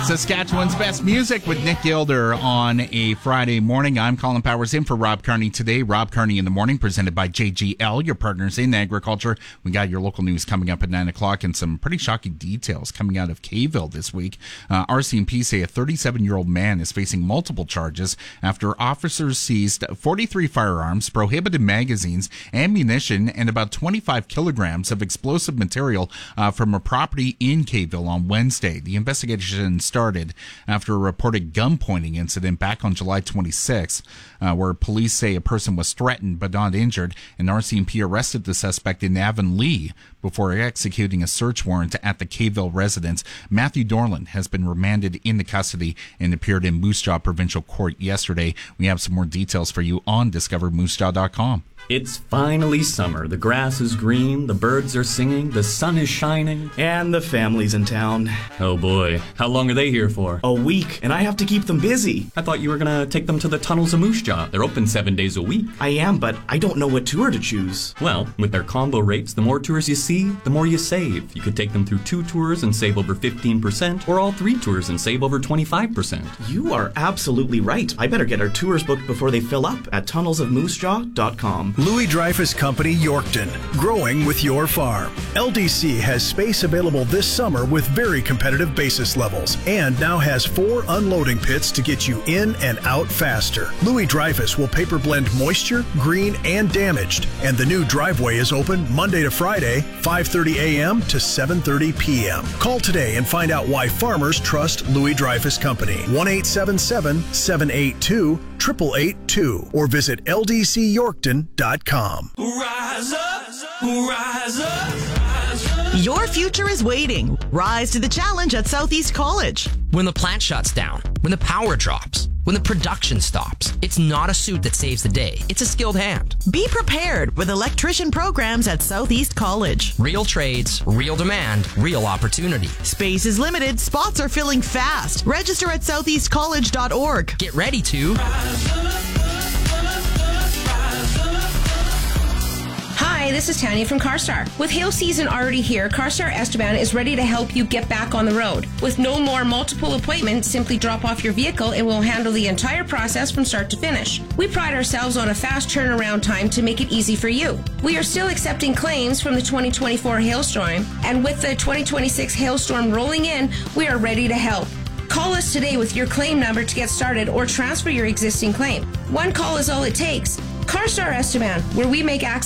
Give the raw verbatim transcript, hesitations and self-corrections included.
Saskatchewan's best music with Nick Gilder on a Friday morning. I'm Colin Powers in for Rob Carney today. Rob Carney in the morning, presented by J G L, your partners in agriculture. We got your local news coming up at nine o'clock and some pretty shocking details coming out of Kayville this week. Uh, R C M P say a thirty-seven-year-old man is facing multiple charges after officers seized forty-three firearms, prohibited magazines, ammunition, and about twenty-five kilograms of explosive material uh, from a property in Kayville on Wednesday. The investigation started after a reported gun-pointing incident back on July twenty-sixth, uh, where police say a person was threatened but not injured, and R C M P arrested the suspect in Avonlea before executing a search warrant at the Kayville residence. Matthew Dorland has been remanded into custody and appeared in Moose Jaw Provincial Court yesterday. We have some more details for you on discover moose jaw dot com. It's finally summer. The grass is green, the birds are singing, the sun is shining. And the family's in town. Oh boy, how long are they here for? A week, and I have to keep them busy. I thought you were gonna take them to the tunnels of Moose Jaw. They're open seven days a week. I am, but I don't know what tour to choose. Well, with their combo rates, the more tours you see, the more you save. You could take them through two tours and save over fifteen percent, or all three tours and save over twenty-five percent. You are absolutely right. I better get our tours booked before they fill up at tunnels of moose jaw dot com. Louis Dreyfus Company, Yorkton, growing with your farm. L D C has space available this summer with very competitive basis levels and now has four unloading pits to get you in and out faster. Louis Dreyfus will paper blend moisture, green, and damaged, and the new driveway is open Monday to Friday, five thirty a.m. to seven thirty p.m. Call today and find out why farmers trust Louis Dreyfus Company. one eight seven seven, seven eight two, eight eight eight two or visit L D C Yorkton dot com. Rise up, rise up, rise up. Your future is waiting. Rise to the challenge at Southeast College. When the plant shuts down, when the power drops, when the production stops, it's not a suit that saves the day. It's a skilled hand. Be prepared with electrician programs at Southeast College. Real trades, real demand, real opportunity. Space is limited. Spots are filling fast. Register at southeast college dot org. Get ready to Rise up, rise up. Hi, this is Tanya from CarStar. With hail season already here, CarStar Esteban is ready to help you get back on the road. With no more multiple appointments, simply drop off your vehicle and we'll handle the entire process from start to finish. We pride ourselves on a fast turnaround time to make it easy for you. We are still accepting claims from the twenty twenty-four hailstorm, and with the twenty twenty-six hailstorm rolling in, we are ready to help. Call us today with your claim number to get started or transfer your existing claim. One call is all it takes. CarStar Esteban, where we make access